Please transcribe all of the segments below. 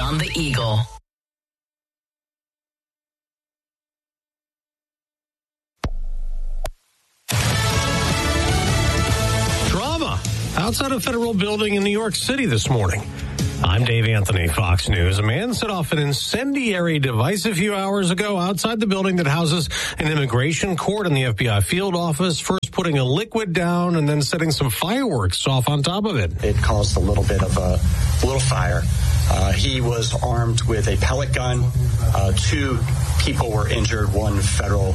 on the Eagle. Drama outside a federal building in New York City this morning. I'm Dave Anthony, Fox News. A man set off an incendiary device a few hours ago outside the building that houses an immigration court and the FBI field office, first putting a liquid down and then setting some fireworks off on top of it. It caused a little bit of a little fire. He was armed with a pellet gun. 2 people were injured, 1 federal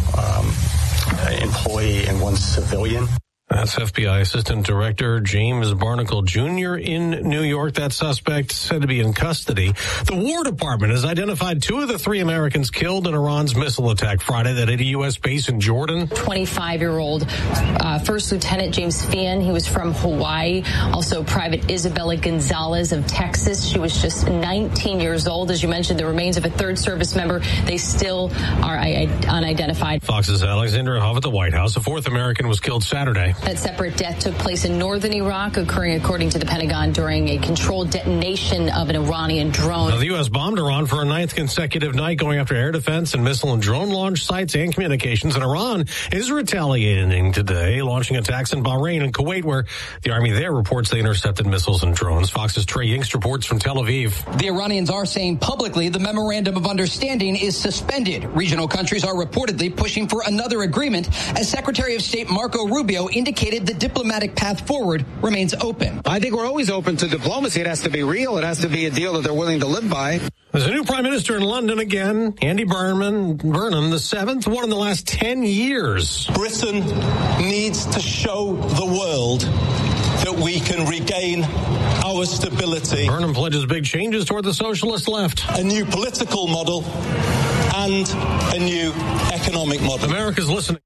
employee and 1 civilian. That's FBI Assistant Director James Barnacle Jr. in New York. That suspect said to be in custody. The War Department has identified 2 of the 3 Americans killed in Iran's missile attack Friday that hit a U.S. base in Jordan. 25-year-old First Lieutenant James Feehan. He was from Hawaii. Also, Private Isabella Gonzalez of Texas. She was just 19 years old. As you mentioned, the remains of a 3rd service member, they still are unidentified. Fox's Alexandra Huff at the White House. A 4th American was killed Saturday. That separate death took place in northern Iraq, occurring, according to the Pentagon, during a controlled detonation of an Iranian drone. Now, the U.S. bombed Iran for a 9th consecutive night, going after air defense and missile and drone launch sites and communications. And Iran is retaliating today, launching attacks in Bahrain and Kuwait, where the army there reports they intercepted missiles and drones. Fox's Trey Yingst reports from Tel Aviv. The Iranians are saying publicly the memorandum of understanding is suspended. Regional countries are reportedly pushing for another agreement, as Secretary of State Marco Rubio indicated the diplomatic path forward remains open. I think we're always open to diplomacy. It has to be real. It has to be a deal that they're willing to live by. There's a new prime minister in London again, Andy Burnham, the 7th, one in the last 10 years. Britain needs to show the world that we can regain our stability. Burnham pledges big changes toward the socialist left. A new political model and a new economic model. America's listening.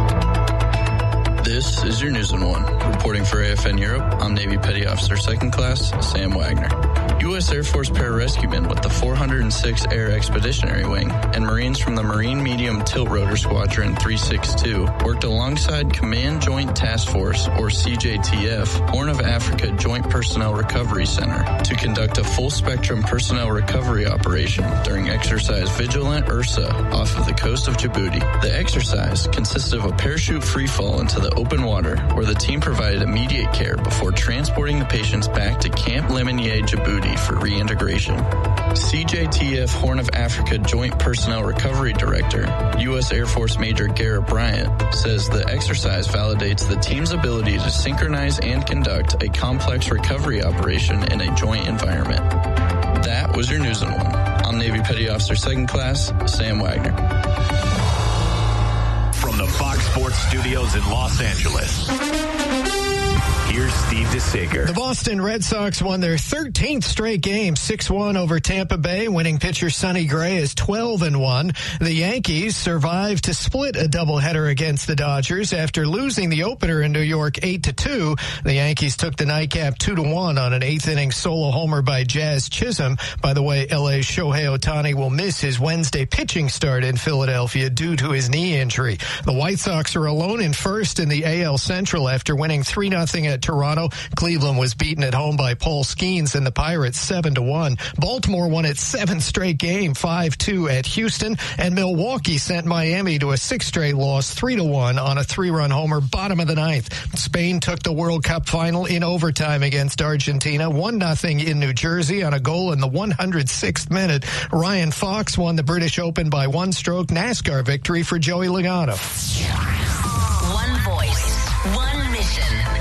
This is your News in 1. Reporting for AFN Europe, I'm Navy Petty Officer 2nd Class Sam Wagner. U.S. Air Force pararescuemen with the 406 Air Expeditionary Wing and Marines from the Marine Medium Tilt Rotor Squadron 362 worked alongside Command Joint Task Force, or CJTF, Horn of Africa Joint Personnel Recovery Center to conduct a full-spectrum personnel recovery operation during exercise Vigilant Ursa off of the coast of Djibouti. The exercise consisted of a parachute freefall into the open water, where the team provided immediate care before transporting the patients back to Camp Lemonnier, Djibouti for reintegration. CJTF Horn of Africa Joint Personnel Recovery Director, U.S. Air Force Major Garrett Bryant, says the exercise validates the team's ability to synchronize and conduct a complex recovery operation in a joint environment. That was your News in 1. I'm Navy Petty Officer 2nd Class Sam Wagner. From the Fox Sports Studios in Los Angeles, here's Steve DeSager. The Boston Red Sox won their 13th straight game, 6-1 over Tampa Bay. Winning pitcher Sonny Gray is 12-1. The Yankees survived to split a doubleheader against the Dodgers after losing the opener in New York 8-2. The Yankees took the nightcap 2-1 on an 8th-inning solo homer by Jazz Chisholm. By the way, LA's Shohei Ohtani will miss his Wednesday pitching start in Philadelphia due to his knee injury. The White Sox are alone in first in the AL Central after winning 3-0 at Toronto. Cleveland was beaten at home by Paul Skeens and the Pirates 7-1. Baltimore won its 7th straight game 5-2 at Houston, and Milwaukee sent Miami to a 6th straight loss 3-1 on a 3-run homer bottom of the 9th. Spain took the World Cup final in overtime against Argentina 1-0 in New Jersey on a goal in the 106th minute. Ryan Fox won the British Open by 1 stroke. NASCAR victory for Joey Logano. One voice, one mission.